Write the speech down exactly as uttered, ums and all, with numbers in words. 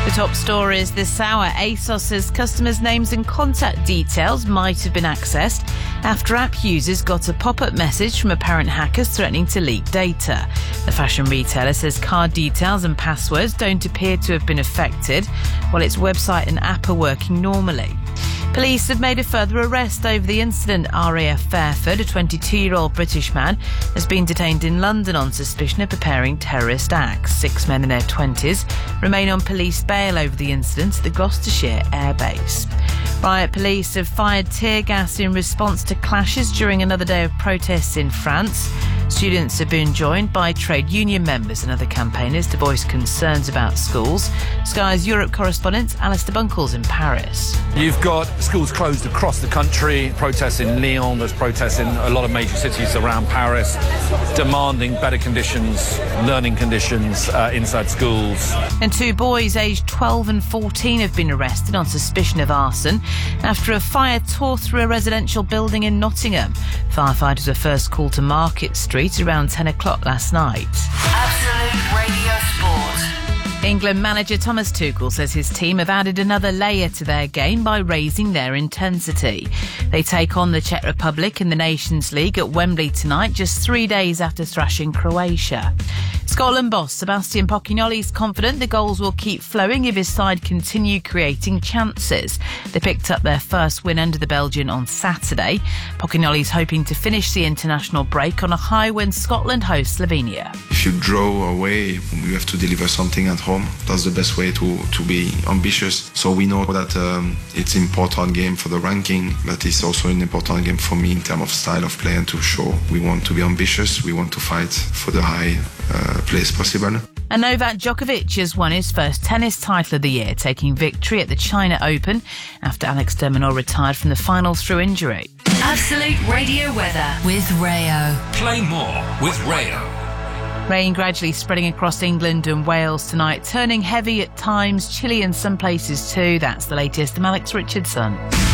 The top stories this hour. ASOS says customers' names and contact details might have been accessed after app users got a pop-up message from apparent hackers threatening to leak data. The fashion retailer says card details and passwords don't appear to have been affected, while its website and app are working normally. Police have made a further arrest over the incident. R A F Fairford, a twenty-two-year-old British man, has been detained in London on suspicion of preparing terrorist acts. Six men in their twenties remain on police bail over the incident at the Gloucestershire Air Base. Riot police have fired tear gas in response to clashes during another day of protests in France. Students have been joined by trade union members and other campaigners to voice concerns about schools. Sky's Europe correspondent Alistair Bunkles in Paris. You've got schools closed across the country, protests in Lyon, there's protests in a lot of major cities around Paris, demanding better conditions, learning conditions uh, inside schools. And two boys aged twelve and fourteen have been arrested on suspicion of arson after a fire tore through a residential building in Nottingham. Firefighters were first called to Market Street around ten o'clock last night. Absolute Radio Sport. England manager Thomas Tuchel says his team have added another layer to their game by raising their intensity. They take on the Czech Republic in the Nations League at Wembley tonight, just three days after thrashing Croatia. Scotland boss Sebastian Pochettino is confident the goals will keep flowing if his side continue creating chances. They picked up their first win under the Belgian on Saturday. Pochettino is hoping to finish the international break on a high when Scotland hosts Slovenia. If you draw away, you have to deliver something at home. That's the best way to, to be ambitious. So we know that um, it's an important game for the ranking, but it's also an important game for me in terms of style of play and to show we want to be ambitious, we want to fight for the high uh, place possible. And Novak Djokovic has won his first tennis title of the year, taking victory at the China Open after Alex de Minaur retired from the finals through injury. Absolute Radio weather with Rayo. Play more with Rayo. Rain gradually spreading across England and Wales tonight, turning heavy at times, chilly in some places too. That's the latest. I'm Alex Richardson.